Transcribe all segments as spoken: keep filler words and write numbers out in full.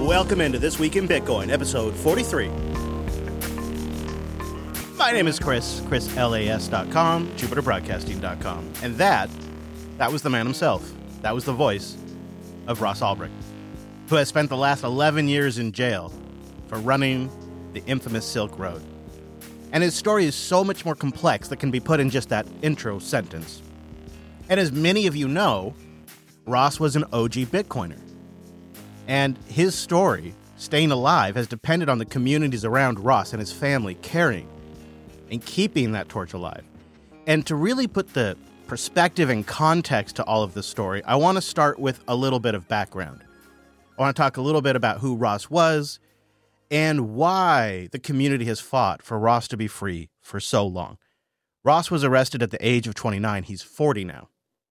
welcome into This Week in Bitcoin, episode forty-three. My name is Chris, chris las dot com, jupiter broadcasting dot com, and that, that was the man himself. That was the voice of Ross Ulbricht, who has spent the last eleven years in jail for running the infamous Silk Road. And his story is so much more complex that can be put in just that intro sentence. And as many of you know, Ross was an O G Bitcoiner. And his story, staying alive, has depended on the communities around Ross and his family carrying and keeping that torch alive. And to really put the perspective and context to all of this story, I want to start with a little bit of background. I want to talk a little bit about who Ross was and why the community has fought for Ross to be free for so long. Ross was arrested at the age of twenty-nine. He's forty now.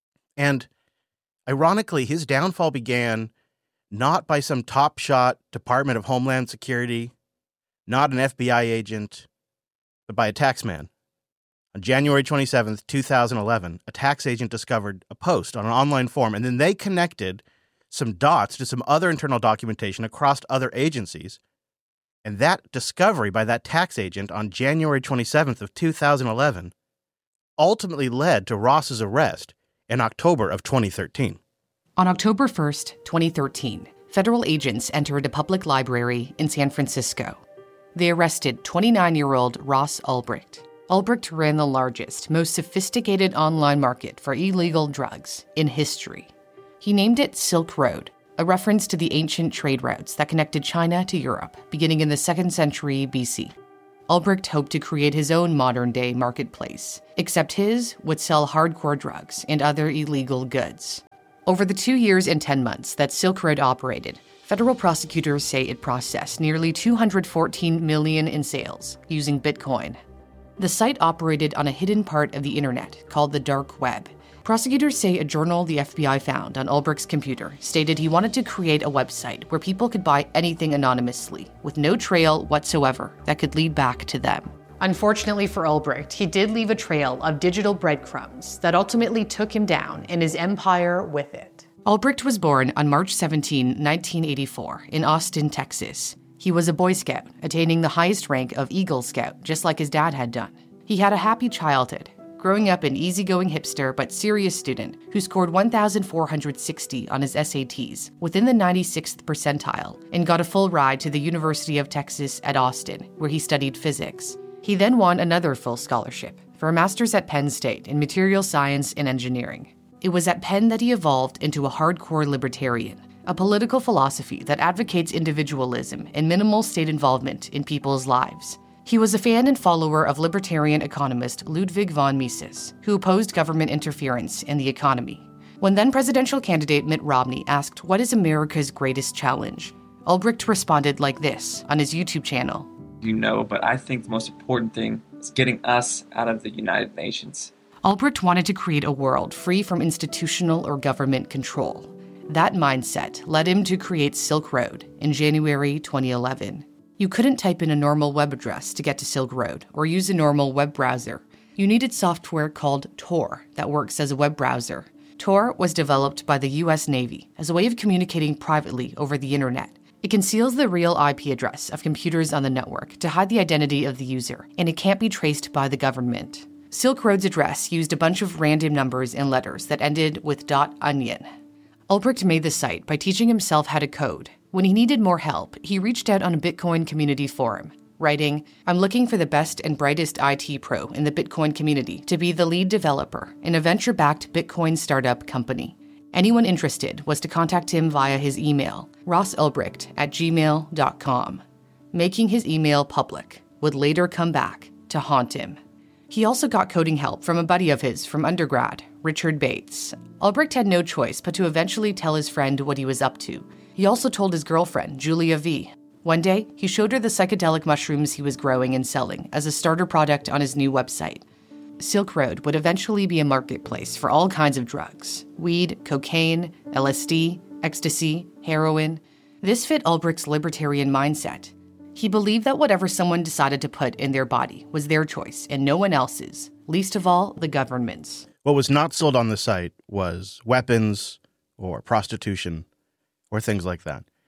And ironically, his downfall began not by some top-shot Department of Homeland Security, not an F B I agent, but by a taxman. On January twenty-seventh, twenty eleven, a tax agent discovered a post on an online forum, and then they connected some dots to some other internal documentation across other agencies. And that discovery by that tax agent on January twenty-seventh of two thousand eleven ultimately led to Ross's arrest in October of twenty thirteen. On October first, twenty thirteen, federal agents entered a public library in San Francisco. They arrested twenty-nine-year-old Ross Ulbricht. Ulbricht ran the largest, most sophisticated online market for illegal drugs in history. He named it Silk Road, a reference to the ancient trade routes that connected China to Europe, beginning in the second century B C. Ulbricht hoped to create his own modern-day marketplace, except his would sell hardcore drugs and other illegal goods. Over the two years and ten months that Silk Road operated, federal prosecutors say it processed nearly two hundred fourteen million dollars in sales using Bitcoin. The site operated on a hidden part of the internet called the dark web. Prosecutors say a journal the F B I found on Ulbricht's computer stated he wanted to create a website where people could buy anything anonymously, with no trail whatsoever that could lead back to them. Unfortunately for Ulbricht, he did leave a trail of digital breadcrumbs that ultimately took him down and his empire with it. Ulbricht was born on March seventeenth, nineteen eighty-four, in Austin, Texas. He was a Boy Scout, attaining the highest rank of Eagle Scout, just like his dad had done. He had a happy childhood, growing up an easygoing hipster but serious student who scored one thousand four hundred sixty on his S A Ts, within the ninety-sixth percentile, and got a full ride to the University of Texas at Austin, where he studied physics. He then won another full scholarship for a master's at Penn State in material science and engineering. It was at Penn that he evolved into a hardcore libertarian, a political philosophy that advocates individualism and minimal state involvement in people's lives. He was a fan and follower of libertarian economist Ludwig von Mises, who opposed government interference in the economy. When then-presidential candidate Mitt Romney asked, "What is America's greatest challenge?" Ulbricht responded like this on his YouTube channel. You know, but I think the most important thing is getting us out of the United Nations. Ulbricht wanted to create a world free from institutional or government control. That mindset led him to create Silk Road in January twenty eleven. You couldn't type in a normal web address to get to Silk Road or use a normal web browser. You needed software called Tor that works as a web browser. Tor was developed by the U S Navy as a way of communicating privately over the internet. It conceals the real I P address of computers on the network to hide the identity of the user, and it can't be traced by the government. Silk Road's address used a bunch of random numbers and letters that ended with .onion. Ulbricht made the site by teaching himself how to code. When he needed more help, he reached out on a Bitcoin community forum, writing, "I'm looking for the best and brightest I T pro in the Bitcoin community to be the lead developer in a venture-backed Bitcoin startup company." Anyone interested was to contact him via his email, rossulbricht at gmail dot com. Making his email public would later come back to haunt him. He also got coding help from a buddy of his from undergrad, Richard Bates. Ulbricht had no choice but to eventually tell his friend what he was up to. He also told his girlfriend, Julia V. One day, he showed her the psychedelic mushrooms he was growing and selling as a starter product on his new website. Silk Road would eventually be a marketplace for all kinds of drugs: weed, cocaine, L S D, ecstasy, heroin. This fit Ulbricht's libertarian mindset. He believed that whatever someone decided to put in their body was their choice and no one else's, least of all the government's. What was not sold on the site was weapons or prostitution or things like that.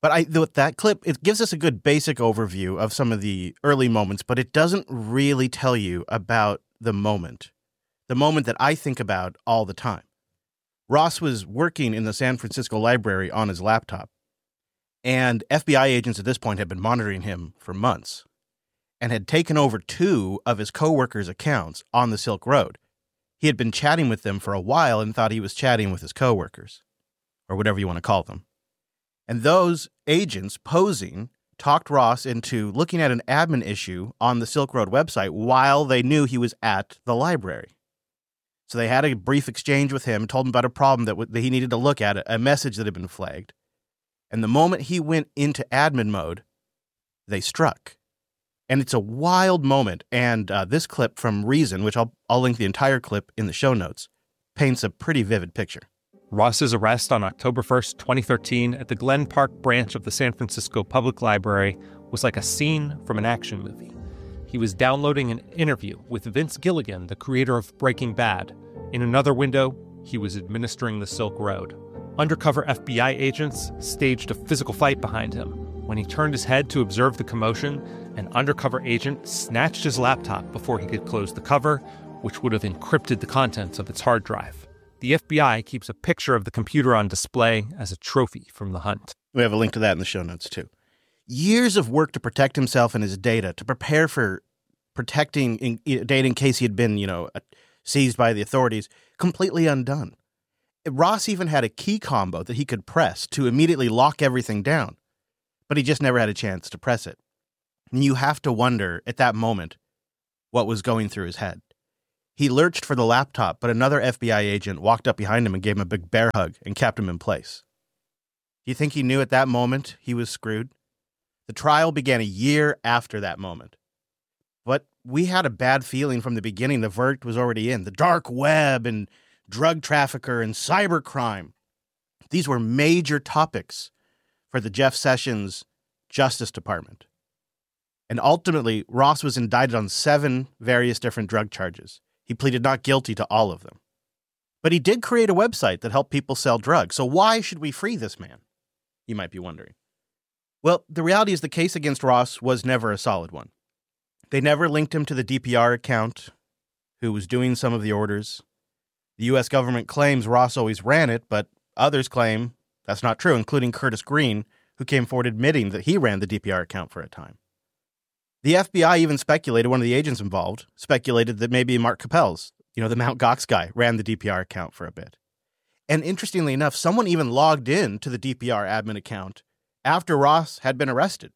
But I, with that clip, it gives us a good basic overview of some of the early moments, but it doesn't really tell you about the moment, the moment that I think about all the time. Ross was working in the San Francisco library on his laptop, and F B I agents at this point had been monitoring him for months and had taken over two of his coworkers' accounts on the Silk Road. He had been chatting with them for a while and thought he was chatting with his coworkers, or whatever you want to call them. And those agents posing talked Ross into looking at an admin issue on the Silk Road website while they knew he was at the library. So they had a brief exchange with him, told him about a problem that, w- that he needed to look at, a message that had been flagged. And the moment he went into admin mode, they struck. And it's a wild moment. And uh, this clip from Reason, which I'll, I'll link the entire clip in the show notes, paints a pretty vivid picture. Ross's arrest on October first, twenty thirteen, at the Glen Park branch of the San Francisco Public Library was like a scene from an action movie. He was downloading an interview with Vince Gilligan, the creator of Breaking Bad. In another window, he was administering the Silk Road. Undercover F B I agents staged a physical fight behind him. When he turned his head to observe the commotion, an undercover agent snatched his laptop before he could close the cover, which would have encrypted the contents of its hard drive. The F B I keeps a picture of the computer on display as a trophy from the hunt. We have a link to that in the show notes, too. Years of work to protect himself and his data, to prepare for protecting in, in, data in case he had been, you know, seized by the authorities, completely undone. Ross even had a key combo that he could press to immediately lock everything down, but he just never had a chance to press it. And you have to wonder at that moment what was going through his head. He lurched for the laptop, but another F B I agent walked up behind him and gave him a big bear hug and kept him in place. Do you think he knew at that moment he was screwed? The trial began a year after that moment. But we had a bad feeling from the beginning the verdict was already in. The dark web and drug trafficker and cybercrime. These were major topics for the Jeff Sessions Justice Department. And ultimately, Ross was indicted on seven various different drug charges. He pleaded not guilty to all of them. But he did create a website that helped people sell drugs. So why should we free this man? You might be wondering. Well, the reality is the case against Ross was never a solid one. They never linked him to the D P R account, who was doing some of the orders. The U S government claims Ross always ran it, but others claim that's not true, including Curtis Green, who came forward admitting that he ran the D P R account for a time. The F B I even speculated, one of the agents involved, speculated that maybe Mark Capels, you know, the Mount Gox guy, ran the D P R account for a bit. And interestingly enough, someone even logged in to the D P R admin account after Ross had been arrested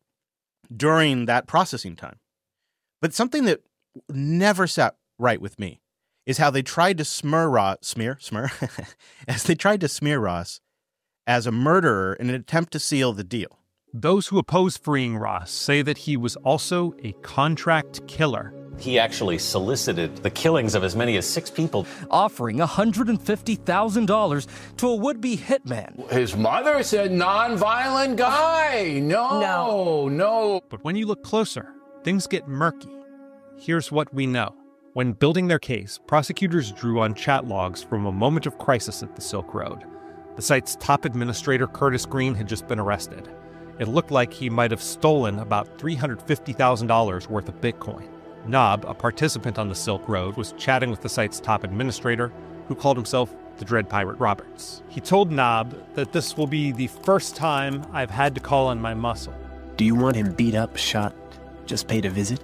during that processing time. But something that never sat right with me is how they tried to smear Ross, smear, smear, as they tried to smear Ross as a murderer in an attempt to seal the deal. Those who oppose freeing Ross say that he was also a contract killer. He actually solicited the killings of as many as six people, offering one hundred fifty thousand dollars to a would-be hitman. His mother said non-violent guy. No, no, no. But when you look closer, things get murky. Here's what we know. When building their case, prosecutors drew on chat logs from a moment of crisis at the Silk Road. The site's top administrator, Curtis Green, had just been arrested. It looked like he might have stolen about three hundred fifty thousand dollars worth of Bitcoin. Nob, a participant on the Silk Road, was chatting with the site's top administrator, who called himself the Dread Pirate Roberts. He told Nob that this will be the first time I've had to call on my muscle. Do you want him beat up, shot, just paid a visit?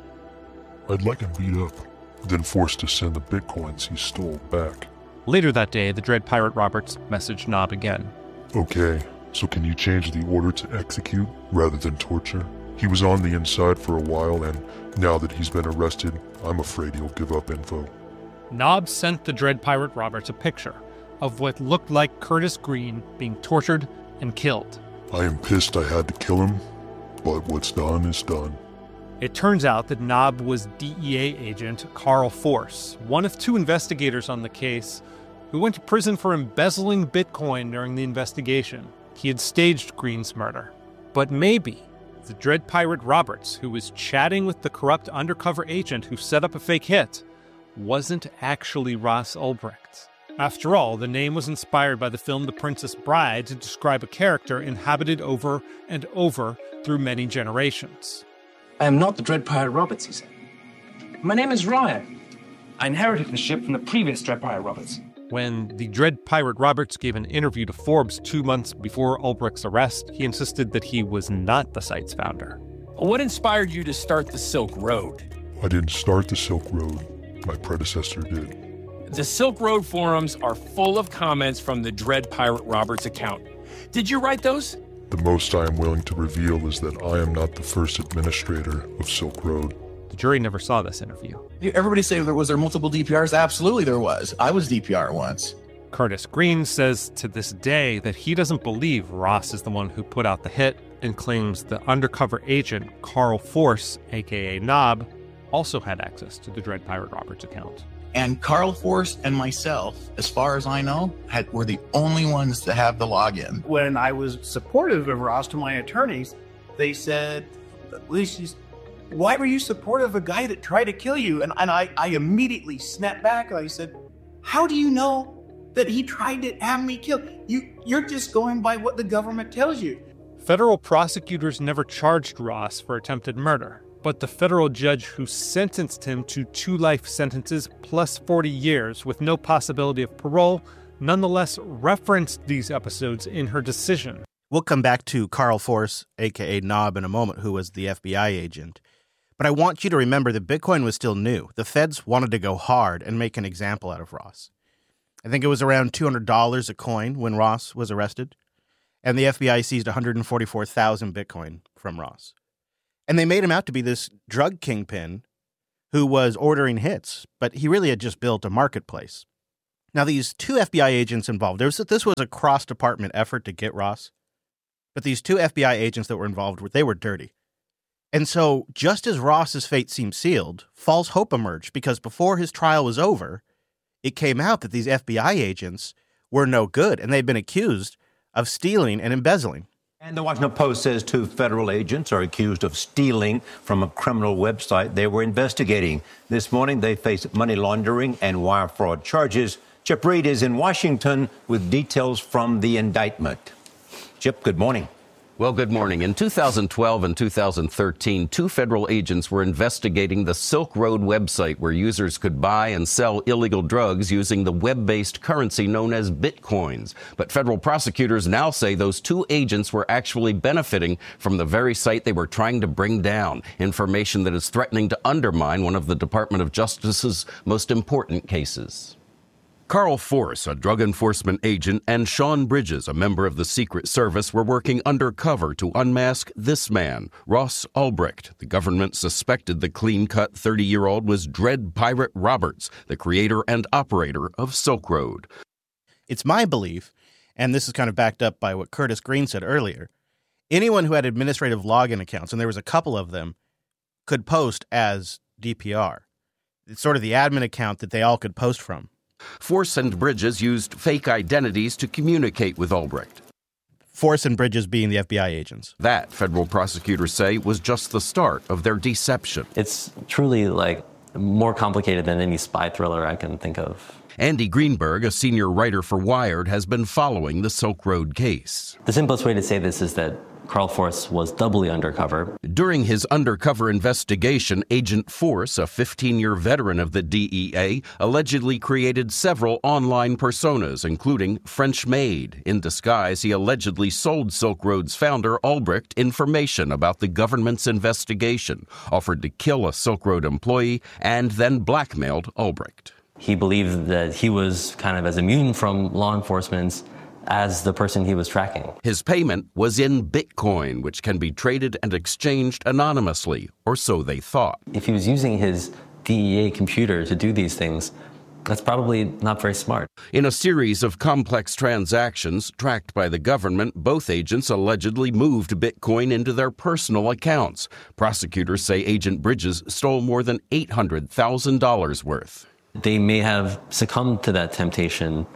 I'd like him beat up, then forced to send the Bitcoins he stole back. Later that day, the Dread Pirate Roberts messaged Nob again. Okay, so can you change the order to execute rather than torture? He was on the inside for a while, and now that he's been arrested, I'm afraid he'll give up info. Nob sent the Dread Pirate Roberts a picture of what looked like Curtis Green being tortured and killed. I am pissed I had to kill him, but what's done is done. It turns out that Nob was D E A agent Carl Force, one of two investigators on the case, who went to prison for embezzling Bitcoin during the investigation. He had staged Green's murder. But maybe the Dread Pirate Roberts, who was chatting with the corrupt undercover agent who set up a fake hit, wasn't actually Ross Ulbricht. After all, the name was inspired by the film The Princess Bride to describe a character inhabited over and over through many generations. I am not the Dread Pirate Roberts, he said. My name is Ryan. I inherited the ship from the previous Dread Pirate Roberts. When the Dread Pirate Roberts gave an interview to Forbes two months before Ulbricht's arrest, he insisted that he was not the site's founder. What inspired you to start the Silk Road? I didn't start the Silk Road. My predecessor did. The Silk Road forums are full of comments from the Dread Pirate Roberts account. Did you write those? The most I am willing to reveal is that I am not the first administrator of Silk Road. The jury never saw this interview. Everybody say there was there multiple D P Rs? Absolutely there was. I was D P R once. Curtis Green says to this day that he doesn't believe Ross is the one who put out the hit and claims the undercover agent Carl Force, aka Knob, also had access to the Dread Pirate Roberts account. And Carl Force and myself, as far as I know, had, were the only ones to have the login. When I was supportive of Ross to my attorneys, they said, Lucius, why were you supportive of a guy that tried to kill you? And, and I, I immediately snapped back and I said, how do you know that he tried to have me killed? You, you're just going by what the government tells you. Federal prosecutors never charged Ross for attempted murder, but the federal judge who sentenced him to two life sentences plus forty years with no possibility of parole nonetheless referenced these episodes in her decision. We'll come back to Carl Force, a k a. Knob, in a moment, who was the F B I agent. But I want you to remember that Bitcoin was still new. The feds wanted to go hard and make an example out of Ross. I think it was around two hundred dollars a coin when Ross was arrested, and the F B I seized one hundred forty-four thousand Bitcoin from Ross. And they made him out to be this drug kingpin who was ordering hits, but he really had just built a marketplace. Now, these two F B I agents involved, there was, this was a cross-department effort to get Ross, but these two F B I agents that were involved, they were dirty. And so, just as Ross's fate seemed sealed, false hope emerged because before his trial was over, it came out that these F B I agents were no good, and they'd been accused of stealing and embezzling. And the Washington Post says two federal agents are accused of stealing from a criminal website they were investigating. This morning, they face money laundering and wire fraud charges. Chip Reid is in Washington with details from the indictment. Chip, good morning. Well, good morning. In two thousand twelve and two thousand thirteen, two federal agents were investigating the Silk Road website where users could buy and sell illegal drugs using the web-based currency known as Bitcoins. But federal prosecutors now say those two agents were actually benefiting from the very site they were trying to bring down, information that is threatening to undermine one of the Department of Justice's most important cases. Carl Force, a drug enforcement agent, and Sean Bridges, a member of the Secret Service, were working undercover to unmask this man, Ross Ulbricht. The government suspected the clean-cut thirty-year-old was Dread Pirate Roberts, the creator and operator of Silk Road. It's my belief, and this is kind of backed up by what Curtis Green said earlier, anyone who had administrative login accounts, and there was a couple of them, could post as D P R. It's sort of the admin account that they all could post from. Force and Bridges used fake identities to communicate with Ulbricht. Force and Bridges being the F B I agents. That, federal prosecutors say, was just the start of their deception. It's truly, like, more complicated than any spy thriller I can think of. Andy Greenberg, a senior writer for Wired, has been following the Silk Road case. The simplest way to say this is that Carl Force was doubly undercover. During his undercover investigation, Agent Force, a fifteen-year veteran of the D E A, allegedly created several online personas, including French Maid. In disguise, he allegedly sold Silk Road's founder, Ulbricht, information about the government's investigation, offered to kill a Silk Road employee, and then blackmailed Ulbricht. He believed that he was kind of as immune from law enforcement as the person he was tracking. His payment was in Bitcoin, which can be traded and exchanged anonymously, or so they thought. If he was using his D E A computer to do these things, that's probably not very smart. In a series of complex transactions tracked by the government, both agents allegedly moved Bitcoin into their personal accounts. Prosecutors say Agent Bridges stole more than eight hundred thousand dollars worth. They may have succumbed to that temptation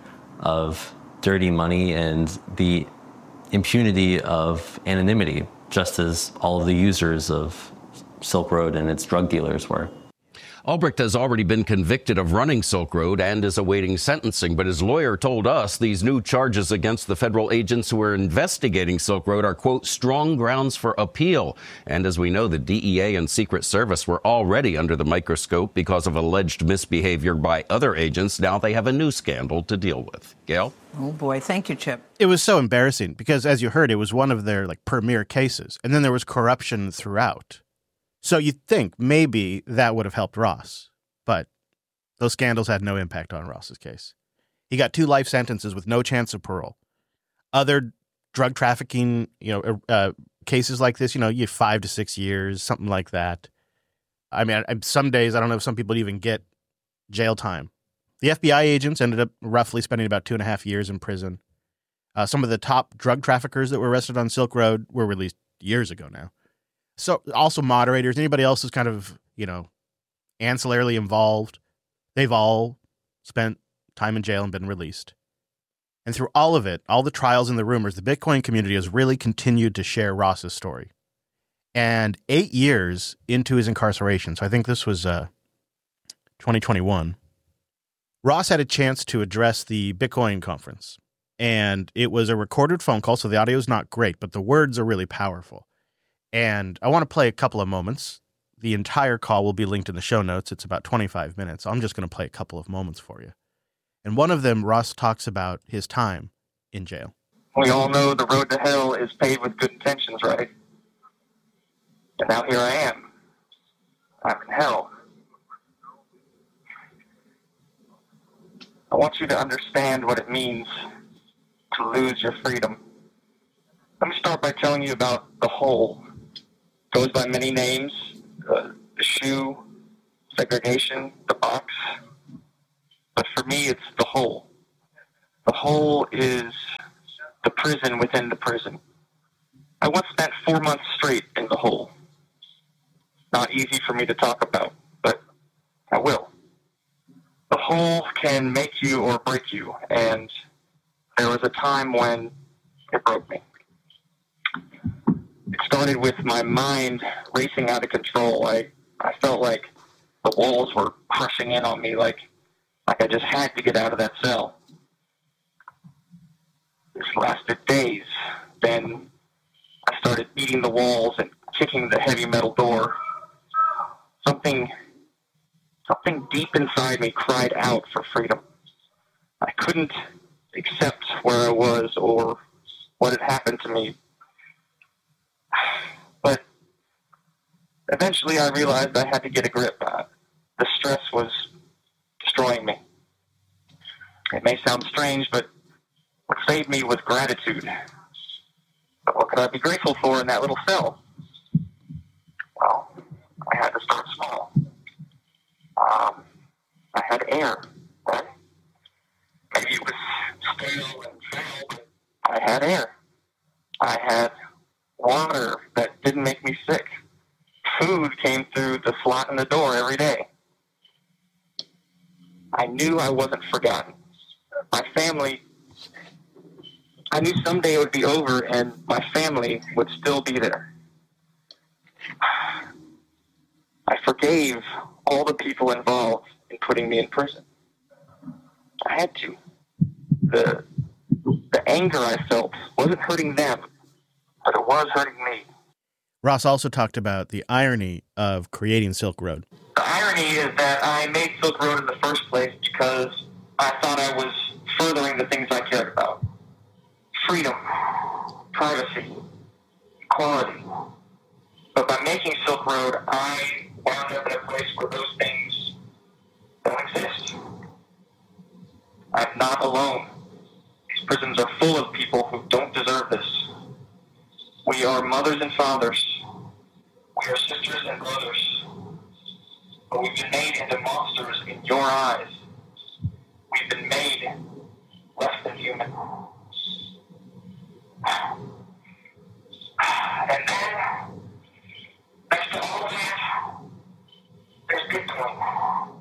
of dirty money and the impunity of anonymity, just as all of the users of Silk Road and its drug dealers were. Ulbricht has already been convicted of running Silk Road and is awaiting sentencing, but his lawyer told us these new charges against the federal agents who are investigating Silk Road are, quote, strong grounds for appeal. And as we know, the D E A and Secret Service were already under the microscope because of alleged misbehavior by other agents. Now they have a new scandal to deal with. Gail? Oh, boy. Thank you, Chip. It was so embarrassing because, as you heard, it was one of their like premier cases. And then there was corruption throughout. So you'd think maybe that would have helped Ross, but those scandals had no impact on Ross's case. He got two life sentences with no chance of parole. Other drug trafficking, you know, uh, cases like this, you know, you have five to six years, something like that. I mean, I, some days, I don't know if some people even get jail time. The F B I agents ended up roughly spending about two and a half years in prison. Uh, some of the top drug traffickers that were arrested on Silk Road were released years ago now. So also moderators, anybody else who's kind of, you know, ancillarily involved, they've all spent time in jail and been released. And through all of it, all the trials and the rumors, the Bitcoin community has really continued to share Ross's story. And eight years into his incarceration, so I think this was uh, twenty twenty-one, Ross had a chance to address the Bitcoin conference. And it was a recorded phone call, so the audio is not great, but the words are really powerful. And I want to play a couple of moments. The entire call will be linked in the show notes. It's about twenty-five minutes. I'm just going to play a couple of moments for you. And one of them, Ross talks about his time in jail. We all know the road to hell is paved with good intentions, right? And now here I am. I'm in hell. I want you to understand what it means to lose your freedom. Let me start by telling you about the hole. It goes by many names. Uh, the shoe, segregation, the box. But for me, it's the hole. The hole is the prison within the prison. I once spent four months straight in the hole. Not easy for me to talk about, but I will. The hole can make you or break you, and there was a time when it broke me. It started with my mind racing out of control. I, I felt like the walls were crushing in on me, like, like I just had to get out of that cell. This lasted days. Then I started beating the walls and kicking the heavy metal door. Something, something deep inside me cried out for freedom. I couldn't accept where I was or what had happened to me. But eventually I realized I had to get a grip. Uh, the stress was destroying me. It may sound strange, but what saved me was gratitude. But what could I be grateful for in that little cell? Well, I had to start small. Um, I had air, right? Maybe it was stale and foul, but I had air. I had water that didn't make me sick. Food came through the slot in the door every day. I knew I wasn't forgotten. My family, I knew someday it would be over and my family would still be there. I forgave all the people involved in putting me in prison. I had to. The, the anger I felt wasn't hurting them, but it was hurting me. Ross also talked about the irony of creating Silk Road. The irony is that I made Silk Road in the first place because I thought I was furthering the things I cared about. Freedom, privacy, equality. But by making Silk Road, I wound up in a place where those things don't exist. I'm not alone. These prisons are full of people who don't deserve this. We are mothers and fathers. We are sisters and brothers. But we've been made into monsters in your eyes. We've been made less than human. And then, next to all of that, there's Bitcoin.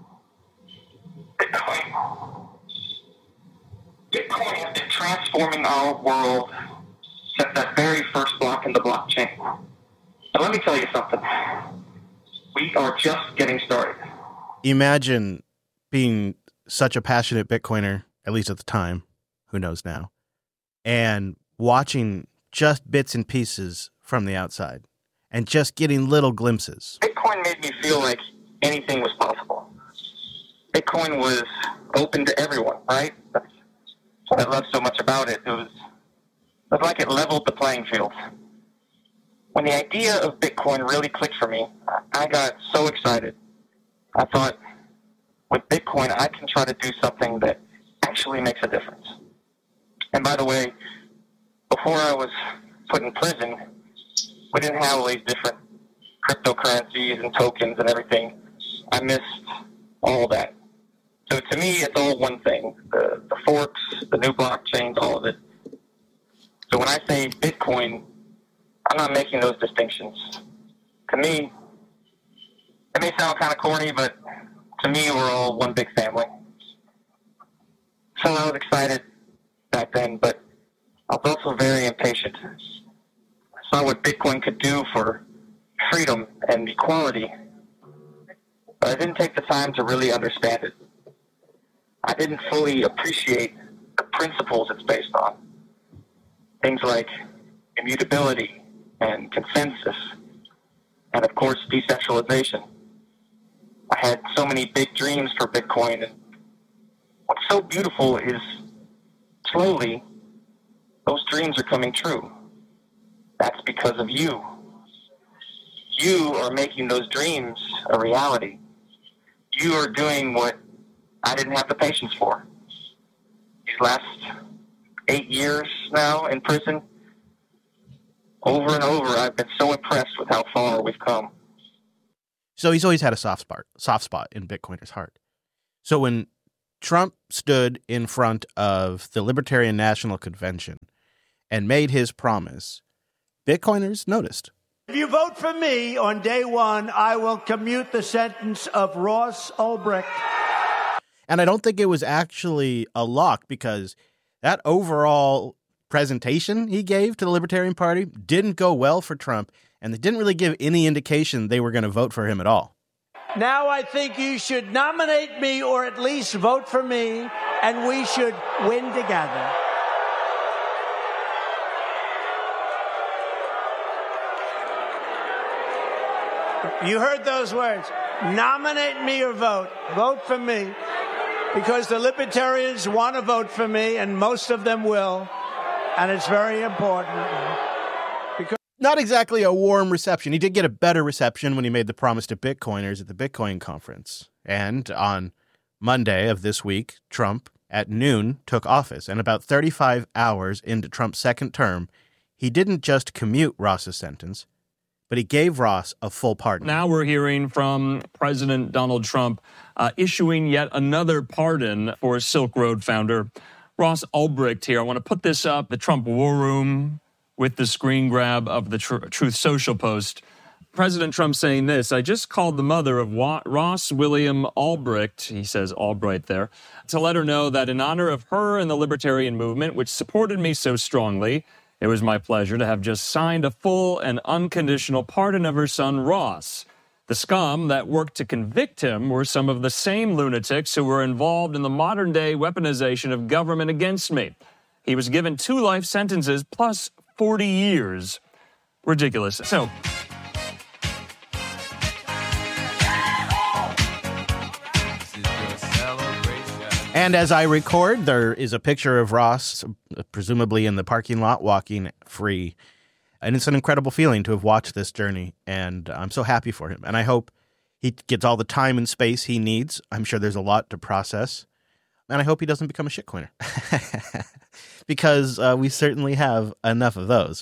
Bitcoin. Bitcoin has been transforming our world since that very first block in the blockchain. And let me tell you something. We are just getting started. imagine being such a passionate Bitcoiner, at least at the time, who knows now, and watching just bits and pieces from the outside and just getting little glimpses. Bitcoin made me feel like anything was possible. Bitcoin was open to everyone, right? That's what I love so much about it. It was, it was like it leveled the playing field. When the idea of Bitcoin really clicked for me, I got so excited. I thought, with Bitcoin, I can try to do something that actually makes a difference. And by the way, before I was put in prison, we didn't have all these different cryptocurrencies and tokens and everything. I missed all that. So to me, it's all one thing. The, the forks, the new blockchains, all of it. So when I say Bitcoin, I'm not making those distinctions. To me, it may sound kind of corny, but to me, we're all one big family. So I was excited back then, but I was also very impatient. I saw what Bitcoin could do for freedom and equality, but I didn't take the time to really understand it. I didn't fully appreciate the principles it's based on. Things like immutability and consensus, and of course, decentralization. I had so many big dreams for Bitcoin, and what's so beautiful is slowly those dreams are coming true. That's because of you. You are making those dreams a reality. You are doing what I didn't have the patience for. These last eight years now in prison, over and over, I've been so impressed with how far we've come. So he's always had a soft spot, soft spot in Bitcoiners' heart. So when Trump stood in front of the Libertarian National Convention and made his promise, Bitcoiners noticed. If you vote for me on day one, I will commute the sentence of Ross Ulbricht. And I don't think it was actually a lock, because that overall presentation he gave to the Libertarian Party didn't go well for Trump, and they didn't really give any indication they were going to vote for him at all. Now I think you should nominate me, or at least vote for me, and we should win together. You heard those words. Nominate me or vote. Vote for me. Because the Libertarians want to vote for me, and most of them will. And it's very important. Because Not exactly a warm reception. He did get a better reception when he made the promise to Bitcoiners at the Bitcoin conference. And on Monday of this week, Trump, at noon, took office. And about thirty-five hours into Trump's second term, he didn't just commute Ross's sentence, but he gave Ross a full pardon. Now we're hearing from President Donald Trump uh, issuing yet another pardon for Silk Road founder Ross Ulbricht here. I want to put this up, the Trump War Room, with the screen grab of the Tr- Truth Social post. President Trump saying this: I just called the mother of Wa- Ross William Ulbricht, he says Albright there, to let her know that in honor of her and the libertarian movement, which supported me so strongly, it was my pleasure to have just signed a full and unconditional pardon of her son, Ross. The scum that worked to convict him were some of the same lunatics who were involved in the modern-day weaponization of government against me. He was given two life sentences plus forty years. Ridiculous. So... And as I record, there is a picture of Ross, presumably in the parking lot, walking free. And it's an incredible feeling to have watched this journey, and I'm so happy for him. And I hope he gets all the time and space he needs. I'm sure there's a lot to process. And I hope he doesn't become a shitcoiner. Because uh, we certainly have enough of those.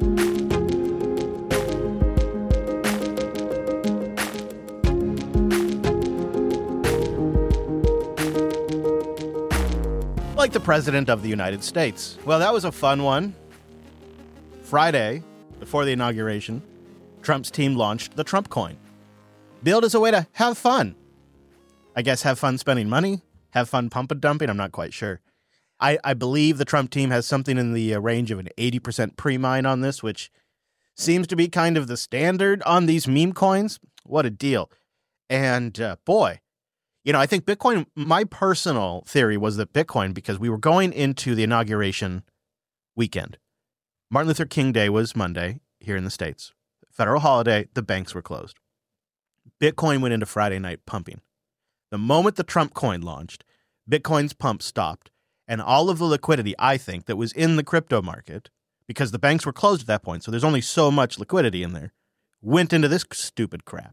Like the President of the United States. Well, that was a fun one. Friday, before the inauguration, Trump's team launched the Trump coin. Billed as a way to have fun. I guess have fun spending money, have fun pump and dumping, I'm not quite sure. I, I believe the Trump team has something in the range of an eighty percent pre-mine on this, which seems to be kind of the standard on these meme coins. What a deal. And uh, boy, You know, I think Bitcoin, my personal theory was that Bitcoin, because we were going into the inauguration weekend. Martin Luther King Day was Monday here in the States. Federal holiday, the banks were closed. Bitcoin went into Friday night pumping. The moment the Trump coin launched, Bitcoin's pump stopped, and all of the liquidity, I think, that was in the crypto market, because the banks were closed at that point, so there's only so much liquidity in there, went into this stupid crap.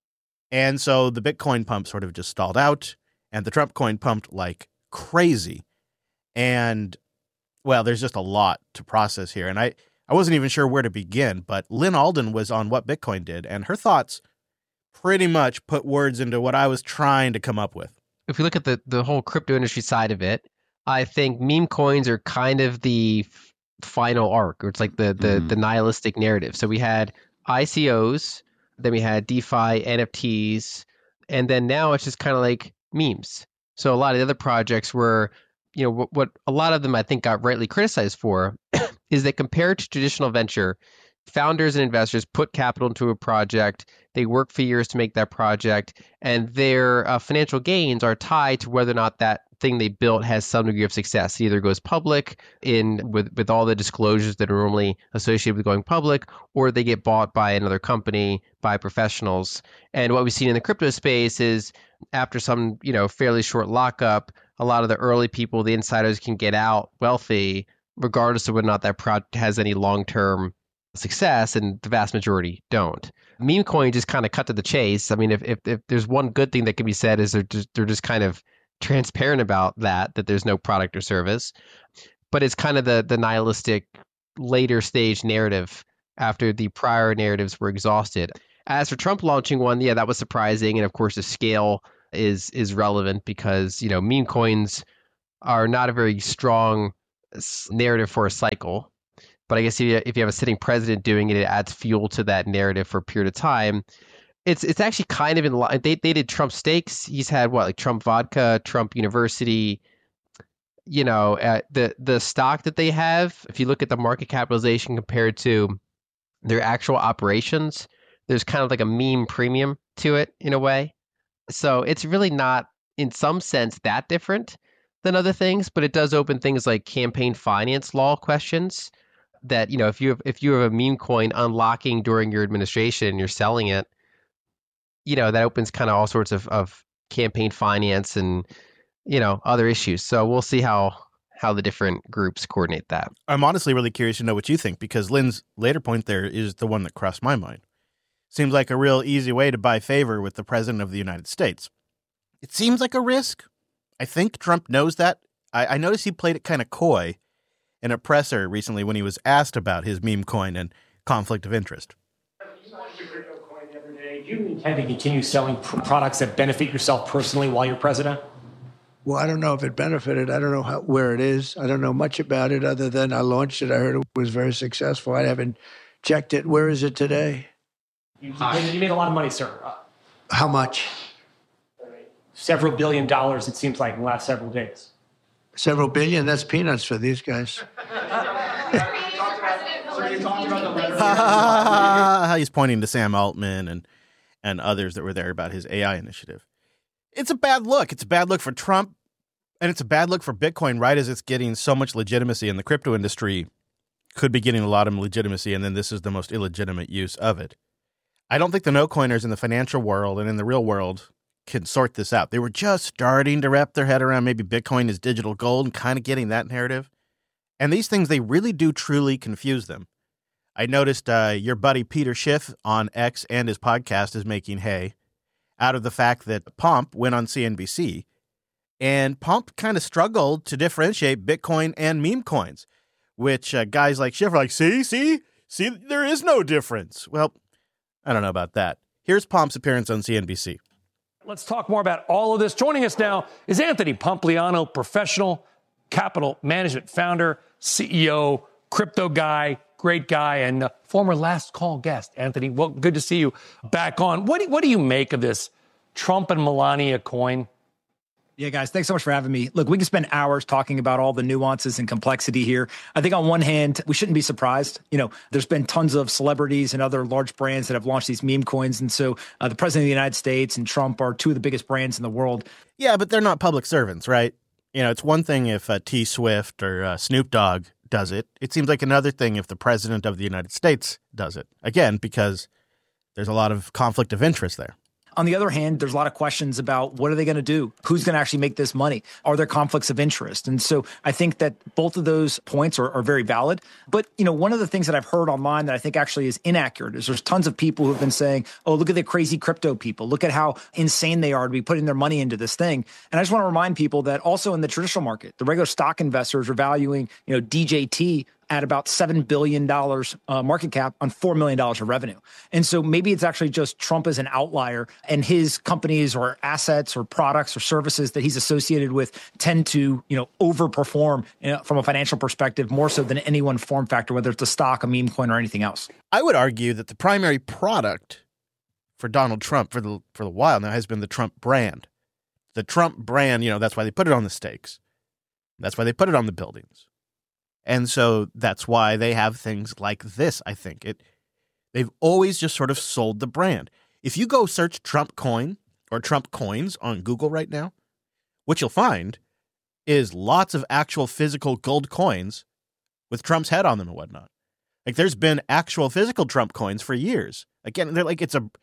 And so the Bitcoin pump sort of just stalled out, and the Trump coin pumped like crazy. And, well, there's just a lot to process here. And I, I wasn't even sure where to begin, but Lyn Alden was on What Bitcoin Did, and her thoughts pretty much put words into what I was trying to come up with. If we look at the, the whole crypto industry side of it, I think meme coins are kind of the f- final arc, or it's like the, the, mm. the nihilistic narrative. So we had I C Os, then we had DeFi, N F Ts, and then now it's just kind of like memes. So a lot of the other projects were, you know, what, what a lot of them I think got rightly criticized for is that compared to traditional venture, founders and investors put capital into a project, they work for years to make that project, and their uh, financial gains are tied to whether or not that thing they built has some degree of success. It either goes public in with, with all the disclosures that are normally associated with going public, or they get bought by another company, by professionals. And what we've seen in the crypto space is after some, you know, fairly short lockup, a lot of the early people, the insiders, can get out wealthy, regardless of whether or not that project has any long-term success, and the vast majority don't. Meme coin just kind of cut to the chase. I mean, if, if if there's one good thing that can be said is they're just, they're just kind of transparent about that, that there's no product or service. But it's kind of the the nihilistic later stage narrative after the prior narratives were exhausted. As for Trump launching one, yeah, that was surprising. And of course, the scale is is relevant because, you know, meme coins are not a very strong narrative for a cycle. But I guess if you, if you have a sitting president doing it, it adds fuel to that narrative for a period of time. It's it's actually kind of in line. They they did Trump stakes. He's had what, like Trump Vodka, Trump University. You know, uh, the the stock that they have, if you look at the market capitalization compared to their actual operations, there's kind of like a meme premium to it in a way. So it's really not, in some sense, that different than other things, but it does open things like campaign finance law questions that, you know, if you have, if you have a meme coin unlocking during your administration and you're selling it, you know, that opens kind of all sorts of, of campaign finance and, you know, other issues. So we'll see how how the different groups coordinate that. I'm honestly really curious to know what you think, because Lyn's later point there is the one that crossed my mind. Seems like a real easy way to buy favor with the president of the United States. It seems like a risk. I think Trump knows that. I, I noticed he played it kind of coy in a presser recently when he was asked about his meme coin and conflict of interest. You launched your crypto coin the other day. Do you intend to continue selling pr- products that benefit yourself personally while you're president? Well, I don't know if it benefited. I don't know how, where it is. I don't know much about it other than I launched it. I heard it was very successful. I haven't checked it. Where is it today? You, you made a lot of money, sir. Uh, How much? Several billion dollars, it seems like, in the last several days. Several billion? That's peanuts for these guys. He's pointing to Sam Altman and, and others that were there about his A I initiative. It's a bad look. It's a bad look for Trump, and it's a bad look for Bitcoin right as it's getting so much legitimacy, and the crypto industry could be getting a lot of legitimacy, and then this is the most illegitimate use of it. I don't think the no-coiners in the financial world and in the real world can sort this out. They were just starting to wrap their head around maybe Bitcoin is digital gold and kind of getting that narrative. And these things, they really do truly confuse them. I noticed uh, your buddy Peter Schiff on X and his podcast is making hay out of the fact that Pomp went on C N B C, and Pomp kind of struggled to differentiate Bitcoin and meme coins, which uh, guys like Schiff are like, see, see, see, there is no difference. Well, I don't know about that. Here's Pomp's appearance on C N B C. Let's talk more about all of this. Joining us now is Anthony Pompliano, professional capital management founder, C E O, crypto guy, great guy, and uh, former Last Call guest. Anthony, well, good to see you back on. What do, what do you make of this Trump and Melania coin? Yeah, guys, thanks so much for having me. Look, we can spend hours talking about all the nuances and complexity here. I think on one hand, we shouldn't be surprised. You know, there's been tons of celebrities and other large brands that have launched these meme coins. And so uh, the president of the United States and Trump are two of the biggest brands in the world. Yeah, but they're not public servants, right? You know, it's one thing if uh, T Swift or uh, Snoop Dogg does it. It seems like another thing if the president of the United States does it. Again, because there's a lot of conflict of interest there. On the other hand, there's a lot of questions about what are they going to do? Who's going to actually make this money? Are there conflicts of interest? And so I think that both of those points are, are very valid. But, you know, one of the things that I've heard online that I think actually is inaccurate is there's tons of people who've been saying, oh, look at the crazy crypto people. Look at how insane they are to be putting their money into this thing. And I just want to remind people that also in the traditional market, the regular stock investors are valuing, you know, D J T at about seven billion dollars uh, market cap on four million dollars of revenue. And so maybe it's actually just Trump as an outlier and his companies or assets or products or services that he's associated with tend to, you know, overperform you know, from a financial perspective more so than any one form factor, whether it's a stock, a meme coin, or anything else. I would argue that the primary product for Donald Trump for the for the while now has been the Trump brand. The Trump brand, you know, that's why they put it on the stakes. That's why they put it on the buildings. And so that's why they have things like this, I think. It they've always just sort of sold the brand. If you go search Trump coin or Trump coins on Google right now, what you'll find is lots of actual physical gold coins with Trump's head on them and whatnot. Like there's been actual physical Trump coins for years. Again, they're like it's a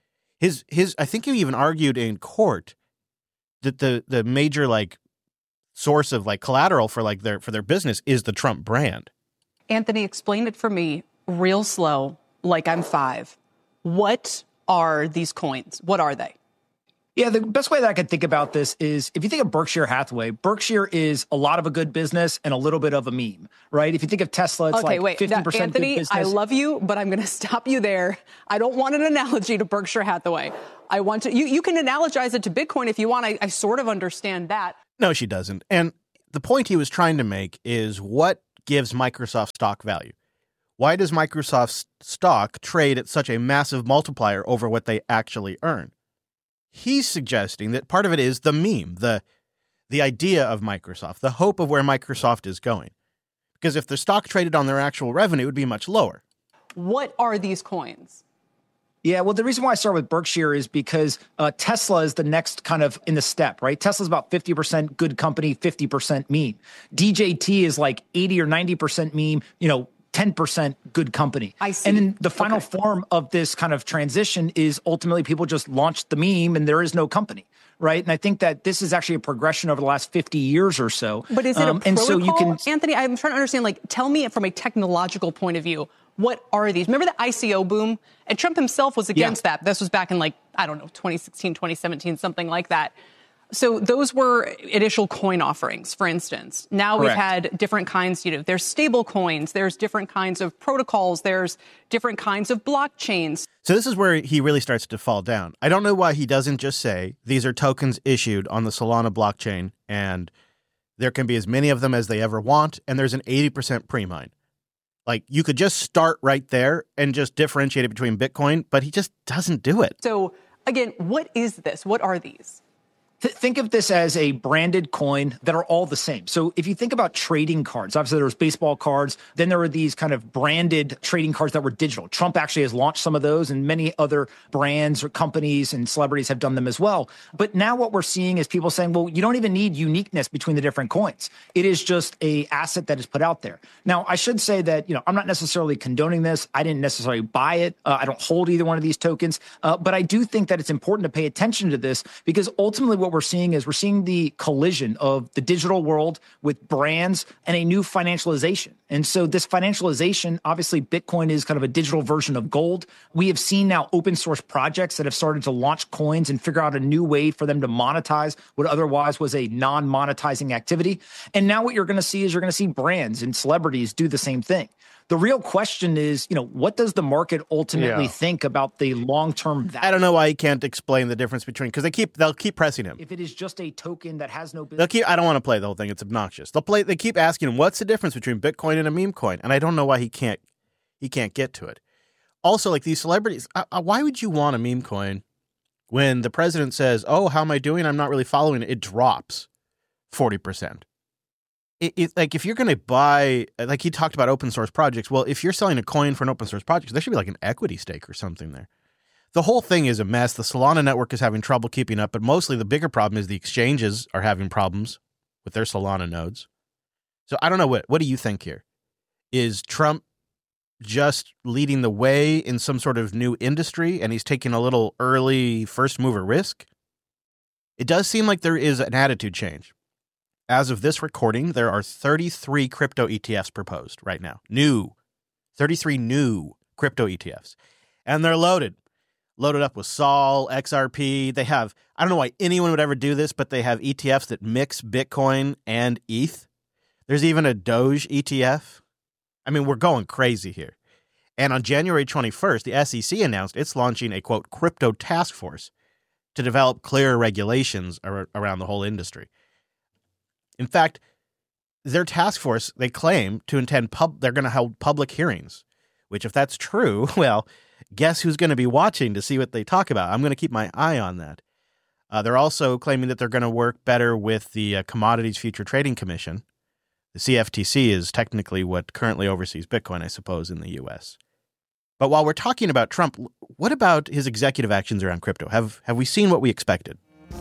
his his I think he even argued in court that the the major like source of like collateral for like their for their business is the Trump brand. Anthony, explain it for me real slow, like I'm five. What are these coins? What are they? Yeah, the best way that I could think about this is if you think of Berkshire Hathaway, Berkshire is a lot of a good business and a little bit of a meme, right? If you think of Tesla, it's okay, like wait, fifty percent Anthony, good business. I love you, but I'm going to stop you there. I don't want an analogy to Berkshire Hathaway. I want to, you, you can analogize it to Bitcoin if you want. I, I sort of understand that. No, she doesn't. And the point he was trying to make is what gives Microsoft stock value? Why does Microsoft's stock trade at such a massive multiplier over what they actually earn? He's suggesting that part of it is the meme, the the idea of Microsoft, the hope of where Microsoft is going. Because if the stock traded on their actual revenue, it would be much lower. What are these coins? Yeah, well, the reason why I start with Berkshire is because uh, Tesla is the next kind of in the step, right? Tesla's about fifty percent good company, fifty percent meme. D J T is like eighty or ninety percent meme, you know, ten percent good company. I see. And then the final Okay. form of this kind of transition is ultimately people just launch the meme and there is no company, right? And I think that this is actually a progression over the last fifty years or so. But is it Um, a and protocol? so you can Anthony, I'm trying to understand, like, tell me from a technological point of view, what are these? Remember the I C O boom? And Trump himself was against that. This was back in, like, I don't know, twenty sixteen, twenty seventeen, something like that. So those were initial coin offerings, for instance. Now we've Correct. had different kinds, you know, there's stable coins, there's different kinds of protocols, there's different kinds of blockchains. So this is where he really starts to fall down. I don't know why he doesn't just say these are tokens issued on the Solana blockchain and there can be as many of them as they ever want and there's an eighty percent pre-mine. Like you could just start right there and just differentiate it between Bitcoin, but he just doesn't do it. So again, what is this? What are these? Th- think of this as a branded coin that are all the same. So if you think about trading cards, obviously there was baseball cards, then there were these kind of branded trading cards that were digital. Trump actually has launched some of those and many other brands or companies and celebrities have done them as well. But now what we're seeing is people saying, well, you don't even need uniqueness between the different coins. It is just a asset that is put out there. Now, I should say that, you know, I'm not necessarily condoning this. I didn't necessarily buy it. Uh, I don't hold either one of these tokens. Uh, but I do think that it's important to pay attention to this because ultimately what we're seeing is we're seeing the collision of the digital world with brands and a new financialization. And so this financialization, obviously Bitcoin is kind of a digital version of gold. We have seen now open source projects that have started to launch coins and figure out a new way for them to monetize what otherwise was a non-monetizing activity. And now what you're going to see is you're going to see brands and celebrities do the same thing. The real question is, you know, what does the market ultimately Yeah. think about the long-term value? I don't know why he can't explain the difference between because they keep they'll keep pressing him. If it is just a token that has no business. They'll keep. I don't want to play the whole thing. It's obnoxious. They'll play. They keep asking him what's the difference between Bitcoin and a meme coin, and I don't know why he can't. He can't get to it. Also, like these celebrities, uh, uh, why would you want a meme coin When the president says, oh, how am I doing? I'm not really following it, it drops forty percent. It, it, like if you're going to buy, like he talked about open source projects. Well, if you're selling a coin for an open source project, there should be like an equity stake or something there. The whole thing is a mess. The Solana network is having trouble keeping up, but mostly the bigger problem is the exchanges are having problems with their Solana nodes. So I don't know. What, what do you think here? Is Trump just leading the way in some sort of new industry and he's taking a little early first mover risk? It does seem like there is an attitude change. As of this recording, there are thirty-three crypto E T Fs proposed right now. New. thirty-three new crypto E T Fs. And they're loaded. Loaded up with Sol, X R P. They have, I don't know why anyone would ever do this, but they have E T Fs that mix Bitcoin and E T H. There's even a Doge E T F. I mean, we're going crazy here. And on January twenty-first, the S E C announced it's launching a, quote, crypto task force to develop clearer regulations ar- around the whole industry. In fact, their task force, they claim to intend pub- they're going to hold public hearings, which if that's true, well, guess who's going to be watching to see what they talk about? I'm going to keep my eye on that. Uh, they're also claiming that they're going to work better with the uh, Commodities Future Trading Commission. The C F T C is technically what currently oversees Bitcoin, I suppose, in the U S. But while we're talking about Trump, what about his executive actions around crypto? Have have we seen what we expected?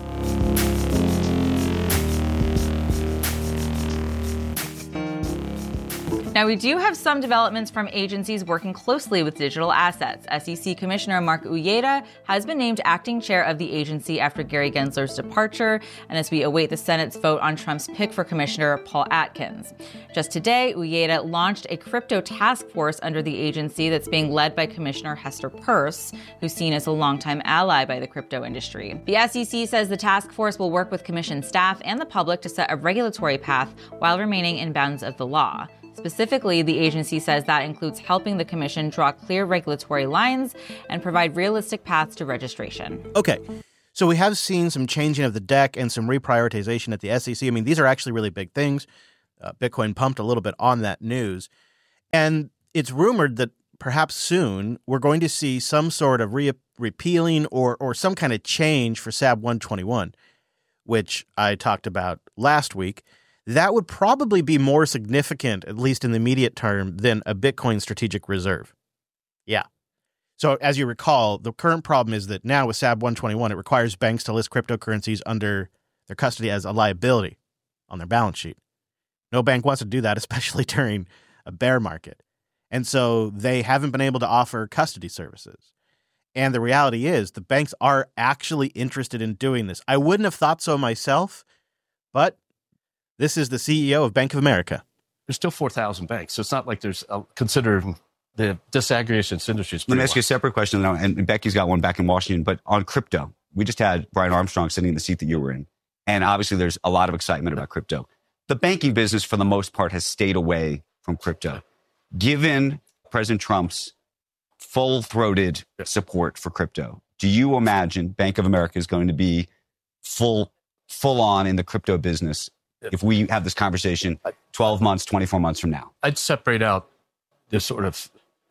Now, we do have some developments from agencies working closely with digital assets. S E C Commissioner Mark Uyeda has been named acting chair of the agency after Gary Gensler's departure, and as we await the Senate's vote on Trump's pick for Commissioner Paul Atkins. Just today, Uyeda launched a crypto task force under the agency that's being led by Commissioner Hester Peirce, who's seen as a longtime ally by the crypto industry. The S E C says the task force will work with Commission staff and the public to set a regulatory path while remaining in bounds of the law. Specifically, the agency says that includes helping the commission draw clear regulatory lines and provide realistic paths to registration. Okay, so we have seen some changing of the deck and some reprioritization at the S E C. I mean, these are actually really big things. Uh, Bitcoin pumped a little bit on that news. And it's rumored that perhaps soon we're going to see some sort of re- repealing or, or some kind of change for S A B one twenty-one, which I talked about last week. That would probably be more significant, at least in the immediate term, than a Bitcoin strategic reserve. Yeah. So as you recall, the current problem is that now with S A B one twenty-one, it requires banks to list cryptocurrencies under their custody as a liability on their balance sheet. No bank wants to do that, especially during a bear market. And so they haven't been able to offer custody services. And the reality is the banks are actually interested in doing this. I wouldn't have thought so myself, but this is the C E O of Bank of America. There's still four thousand banks, so it's not like there's a, considering the disaggregation of industries. Let me ask you a separate question, and Becky's got one back in Washington, but on crypto. We just had Brian Armstrong sitting in the seat that you were in, and obviously there's a lot of excitement about crypto. The banking business, for the most part, has stayed away from crypto. Given President Trump's full-throated support for crypto, do you imagine Bank of America is going to be full, full-on in the crypto business if we have this conversation twelve months, twenty-four months from now? I'd separate out this sort of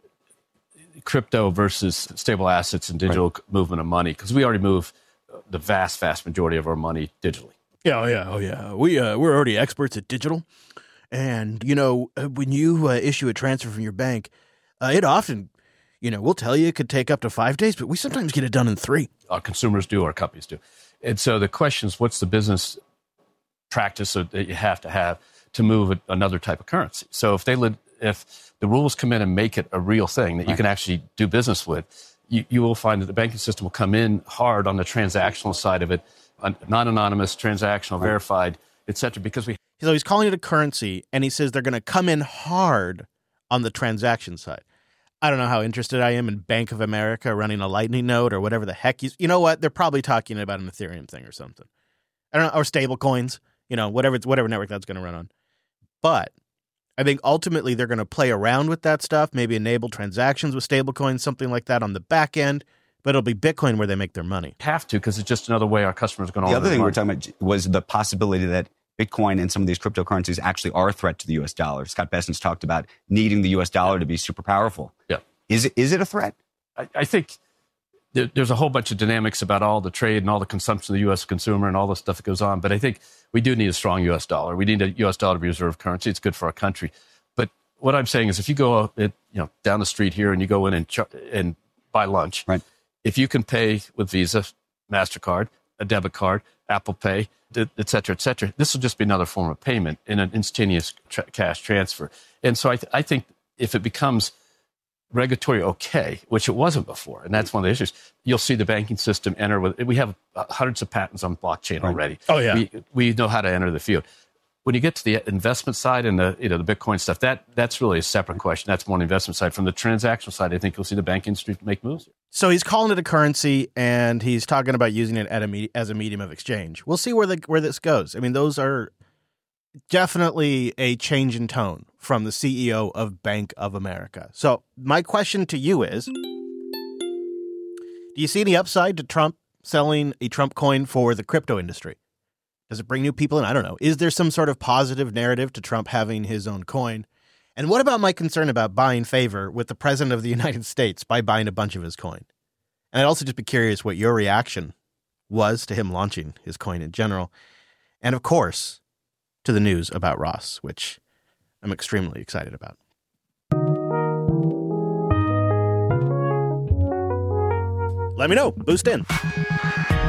crypto versus stable assets and digital right. movement of money, because we already move the vast, vast majority of our money digitally. Yeah, oh yeah, oh yeah. We, uh, we're already experts at digital. And, you know, when you uh, issue a transfer from your bank, uh, it often, you know, we'll tell you it could take up to five days, but we sometimes get it done in three. Our consumers do, our companies do. And so the question is, what's the business practice that you have to have to move another type of currency? So if they if the rules come in and make it a real thing that right. you can actually do business with, you, you will find that the banking system will come in hard on the transactional side of it, non-anonymous, transactional, right. verified, et cetera, because we... So he's calling it a currency, and he says they're going to come in hard on the transaction side. I don't know how interested I am in Bank of America running a Lightning node or whatever the heck. He's, you know what? They're probably talking about an Ethereum thing or something. I don't know, or stable coins. You know, whatever whatever network that's going to run on. But I think ultimately they're going to play around with that stuff, maybe enable transactions with stablecoins, something like that on the back end. But it'll be Bitcoin where they make their money. Have to, because it's just another way our customers are going to. The other thing we were talking about was the possibility that Bitcoin and some of these cryptocurrencies actually are a threat to the U S dollar. Scott Bessent's talked about needing the U S dollar to be super powerful. Yeah, is it is it a threat? I, I think there, there's a whole bunch of dynamics about all the trade and all the consumption of the U S consumer and all the stuff that goes on. But I think we do need a strong U S dollar. We need a U S dollar to be reserve currency. It's good for our country. But what I'm saying is, if you go you know down the street here and you go in and ch- and buy lunch, right? If you can pay with Visa, MasterCard, a debit card, Apple Pay, et cetera, et cetera, this will just be another form of payment in an instantaneous tra- cash transfer. And so I, th- I think if it becomes regulatory okay, which it wasn't before, and that's one of the issues, you'll see the banking system enter with, we have hundreds of patents on blockchain already. Oh, yeah. We, we know how to enter the field. When you get to the investment side and the you know the Bitcoin stuff, that that's really a separate question. That's more on the investment side. From the transactional side, I think you'll see the banking industry make moves. So he's calling it a currency, and he's talking about using it at a me- as a medium of exchange. We'll see where the where this goes. I mean, those are definitely a change in tone from the C E O of Bank of America. So my question to you is, do you see any upside to Trump selling a Trump coin for the crypto industry? Does it bring new people in? I don't know. Is there some sort of positive narrative to Trump having his own coin? And what about my concern about buying favor with the president of the United States by buying a bunch of his coin? And I'd also just be curious what your reaction was to him launching his coin in general. And of course, to the news about Ross, which I'm extremely excited about. Let me know. Boost in.